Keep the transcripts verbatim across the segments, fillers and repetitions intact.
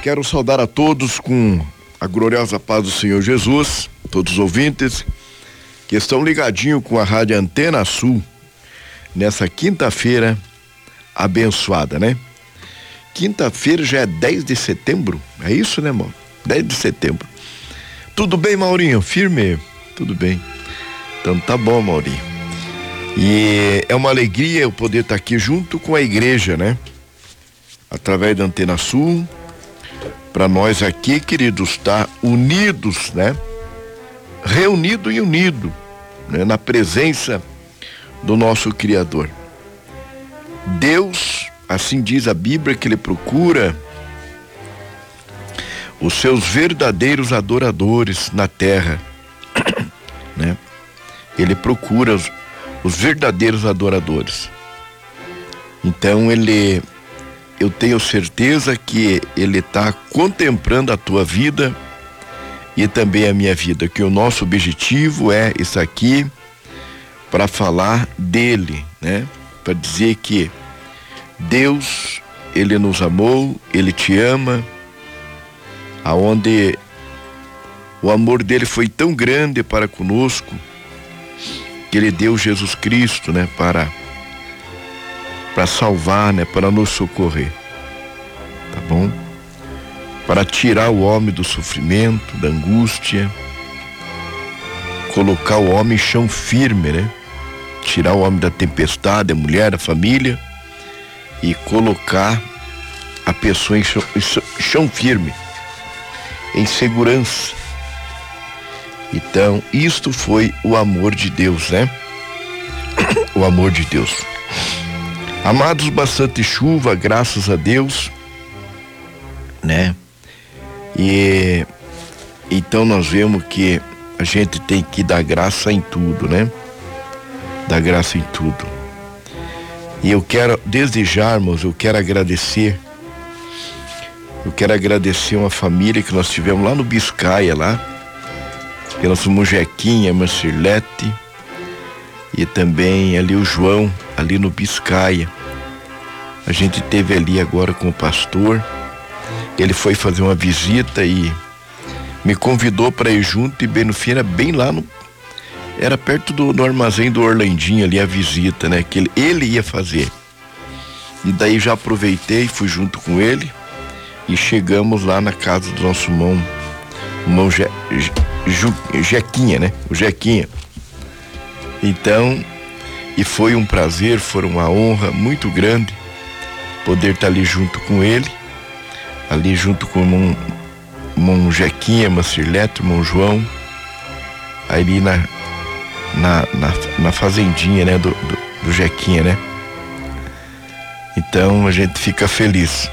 Quero saudar a todos com a gloriosa paz do Senhor Jesus, todos os ouvintes que estão ligadinhos com a Rádio Antena Sul nessa quinta-feira abençoada, né? Quinta-feira já é dez de setembro, é isso, né, irmão? dez de setembro. Tudo bem, Maurinho? Firme? Tudo bem. Então tá bom, Maurinho. E é uma alegria eu poder estar aqui junto com a igreja, né? Através da Antena Sul. Para nós aqui, queridos, estar unidos, né? Reunido e unido, né? Na presença do nosso Criador. Deus, assim diz a Bíblia, que Ele procura os seus verdadeiros adoradores na terra, né? Ele procura os, os verdadeiros adoradores. Então Ele... eu tenho certeza que Ele está contemplando a tua vida e também a minha vida, que o nosso objetivo é isso aqui para falar dele, né? Para dizer que Deus, Ele nos amou, Ele te ama, aonde o amor dele foi tão grande para conosco, que Ele deu Jesus Cristo, né? Para para salvar, né? Para nos socorrer, tá bom? Para tirar o homem do sofrimento, da angústia, colocar o homem em chão firme, né? Tirar o homem da tempestade, a mulher, a família, e colocar a pessoa em chão, em chão firme, em segurança. Então, isto foi o amor de Deus, né? O amor de Deus. Amados, bastante chuva, graças a Deus, né? E então nós vemos que a gente tem que dar graça em tudo, né? Dar graça em tudo. E eu quero, desde já, irmãos, eu quero agradecer. Eu quero agradecer uma família que nós tivemos lá no Biscaia, lá. Que nós somos Jequinha, Marcilete. E também ali o João, ali no Biscaia. A gente teve ali agora com o pastor. Ele foi fazer uma visita e me convidou para ir junto, e bem no fim era bem lá no... Era perto do, do armazém do Orlandinho ali a visita, né? Que ele, ele ia fazer. E daí já aproveitei, fui junto com ele e chegamos lá na casa do nosso irmão, irmão Je, Je, Jequinha, né? O Jequinha. Então, e foi um prazer, foi uma honra muito grande poder estar ali junto com ele, ali junto com o irmão, irmão Jequinha, Marcilete, irmão João, ali na, na, na, na fazendinha, né, do, do, do Jequinha, né? Então a gente fica feliz.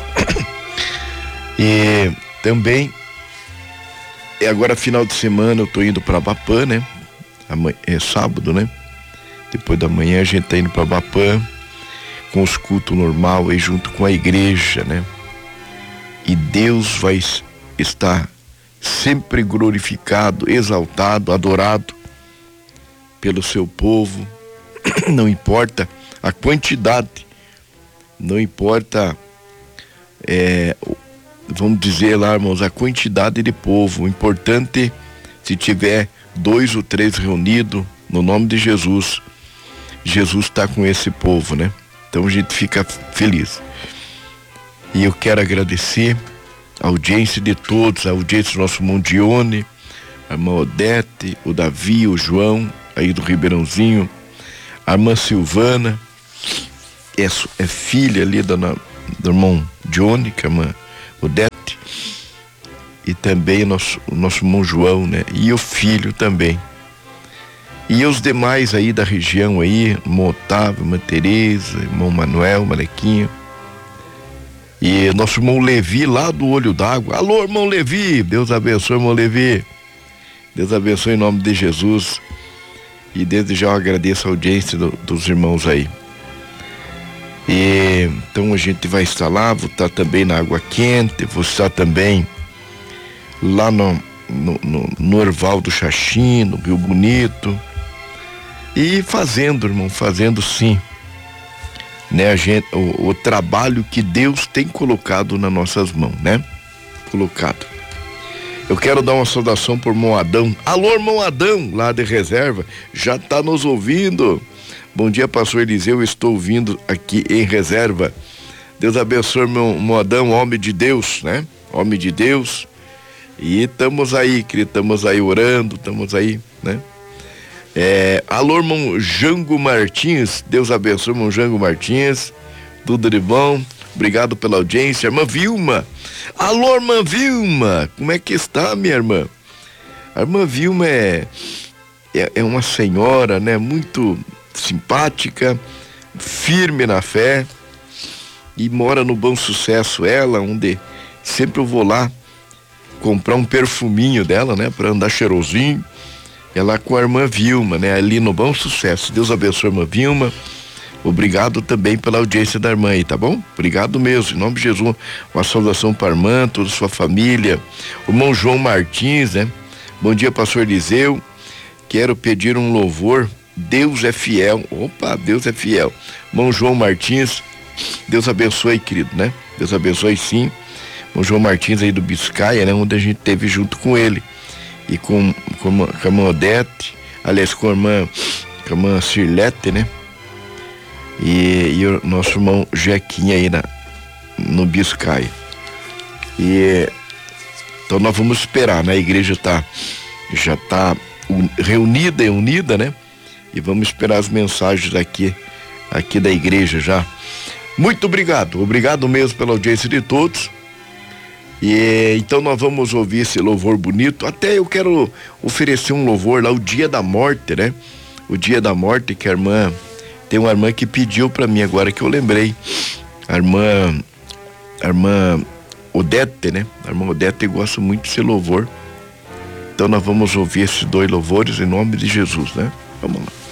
E também, e agora final de semana eu tô indo para Bapã, né? Amanhã, é sábado, né? Depois da manhã a gente tá indo para Bapã com os cultos normal aí junto com a igreja, né? E Deus vai estar sempre glorificado, exaltado, adorado pelo seu povo. Não importa a quantidade, não importa, é, vamos dizer lá, irmãos, a quantidade de povo. O importante, se tiver dois ou três reunidos no nome de Jesus, Jesus está com esse povo, né? Então a gente fica feliz. E eu quero agradecer a audiência de todos, a audiência do nosso irmão Dione, a irmã Odete, o Davi, o João, aí do Ribeirãozinho, a irmã Silvana, é, é filha ali do, do irmão Dione, que é a irmã Odete, e também o nosso, o nosso irmão João, né? E o filho também. E os demais aí da região aí, irmão Otávio, irmã Tereza, irmão Manuel, Malequinho. E nosso irmão Levi lá do Olho d'Água. Alô, irmão Levi, Deus abençoe, irmão Levi. Deus abençoe em nome de Jesus. E desde já eu agradeço a audiência do, dos irmãos aí. E então a gente vai estar lá, vou estar também na Água Quente, vou estar também lá no, no, no, no Orval do Xaxim, no Rio Bonito. E fazendo, irmão, fazendo sim, né, a gente, o, o trabalho que Deus tem colocado nas nossas mãos, né? colocado. Eu quero dar uma saudação por irmão Adão. Alô, irmão Adão, lá de Reserva, já está nos ouvindo. Bom dia, pastor Eliseu, estou ouvindo aqui em Reserva. Deus abençoe, meu irmão Adão, homem de Deus, né? Homem de Deus. E estamos aí, querido, estamos aí orando, estamos aí, né? É, alô, irmão Jango Martins, Deus abençoe, irmão Jango Martins, tudo de bom, obrigado pela audiência. Irmã Vilma, alô, irmã Vilma, como é que está, minha irmã? A irmã Vilma é, é, é uma senhora, né, muito simpática, firme na fé, e mora no Bom Sucesso, ela, onde sempre eu vou lá comprar um perfuminho dela, né, para andar cheirosinho. Ela com a irmã Vilma, né, ali no Bom Sucesso. Deus abençoe a irmã Vilma. Obrigado também pela audiência da irmã aí, tá bom? Obrigado mesmo, em nome de Jesus. Uma saudação para a irmã, toda a sua família. O irmão João Martins, né? Bom dia, pastor Eliseu. Quero pedir um louvor. Deus é fiel. Opa, Deus é fiel. Irmão João Martins, Deus abençoe, querido, né? Deus abençoe, sim. O João Martins aí do Biscaia, né? Onde a gente teve junto com ele. E com, com, com a irmã Odete, aliás, com a irmã, com a irmã Cirlete, né? E, e o nosso irmão Jequinha aí na, no Biscaia. E então nós vamos esperar, né? A igreja tá, já tá un, reunida e unida, né? E vamos esperar as mensagens aqui, aqui da igreja já. Muito obrigado, obrigado mesmo pela audiência de todos. E então nós vamos ouvir esse louvor bonito. Até eu quero oferecer um louvor lá, o Dia da Morte, né? O Dia da Morte, que a irmã, tem uma irmã que pediu para mim agora que eu lembrei. A irmã, a irmã Odete, né? A irmã Odete gosta muito desse louvor. Então nós vamos ouvir esses dois louvores em nome de Jesus, né? Vamos lá.